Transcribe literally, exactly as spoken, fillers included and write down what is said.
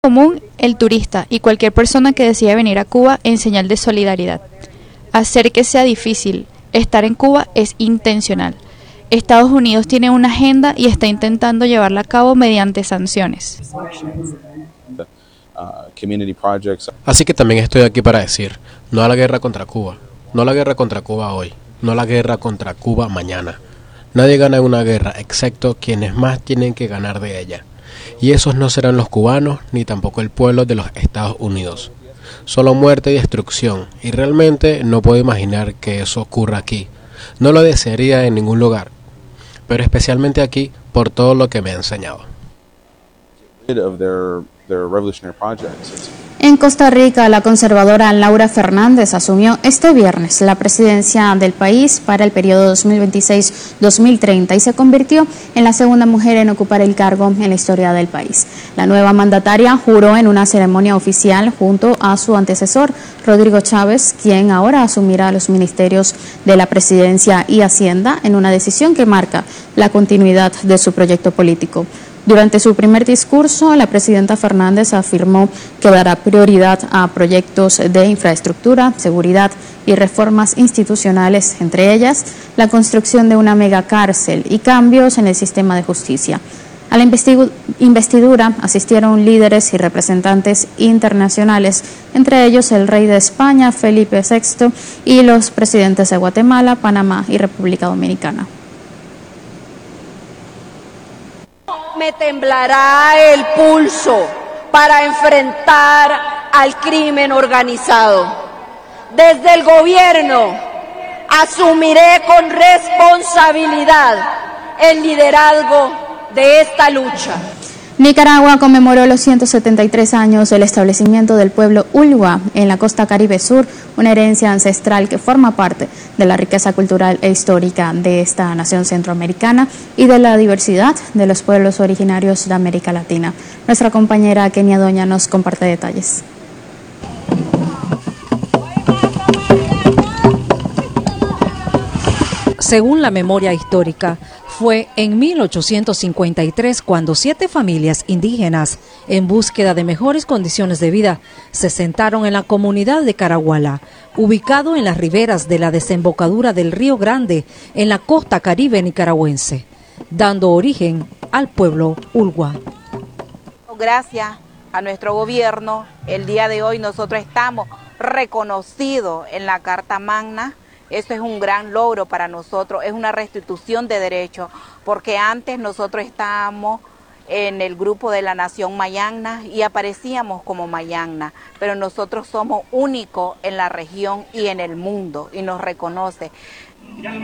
Común el turista y cualquier persona que decida venir a Cuba en señal de solidaridad. Hacer que sea difícil estar en Cuba es intencional. Estados Unidos tiene una agenda y está intentando llevarla a cabo mediante sanciones. Así que también estoy aquí para decir, no a la guerra contra Cuba, no a la guerra contra Cuba hoy, no a la guerra contra Cuba mañana. Nadie gana en una guerra, excepto quienes más tienen que ganar de ella. Y esos no serán los cubanos, ni tampoco el pueblo de los Estados Unidos. Solo muerte y destrucción, y realmente no puedo imaginar que eso ocurra aquí. No lo desearía en ningún lugar, pero especialmente aquí por todo lo que me ha enseñado. En Costa Rica, la conservadora Laura Fernández asumió este viernes la presidencia del país para el periodo dos mil veintiséis a dos mil treinta y se convirtió en la segunda mujer en ocupar el cargo en la historia del país. La nueva mandataria juró en una ceremonia oficial junto a su antecesor, Rodrigo Chávez, quien ahora asumirá los ministerios de la presidencia y Hacienda en una decisión que marca la continuidad de su proyecto político. Durante su primer discurso, la presidenta Fernández afirmó que dará prioridad a proyectos de infraestructura, seguridad y reformas institucionales, entre ellas la construcción de una megacárcel y cambios en el sistema de justicia. A la investidura asistieron líderes y representantes internacionales, entre ellos el rey de España, Felipe sexto, y los presidentes de Guatemala, Panamá y República Dominicana. Me temblará el pulso para enfrentar al crimen organizado. Desde el gobierno asumiré con responsabilidad el liderazgo de esta lucha. Nicaragua conmemoró los ciento setenta y tres años del establecimiento del pueblo Ulua en la costa Caribe Sur, una herencia ancestral que forma parte de la riqueza cultural e histórica de esta nación centroamericana y de la diversidad de los pueblos originarios de América Latina. Nuestra compañera Kenia Doña nos comparte detalles. Según la memoria histórica, fue en mil ochocientos cincuenta y tres cuando siete familias indígenas, en búsqueda de mejores condiciones de vida, se sentaron en la comunidad de Caraguala, ubicado en las riberas de la desembocadura del Río Grande, en la costa caribe nicaragüense, dando origen al pueblo Ulua. Gracias a nuestro gobierno, el día de hoy nosotros estamos reconocidos en la Carta Magna. Eso es un gran logro para nosotros, es una restitución de derechos, porque antes nosotros estábamos en el grupo de la nación mayangna y aparecíamos como mayangna, pero nosotros somos únicos en la región y en el mundo y nos reconoce.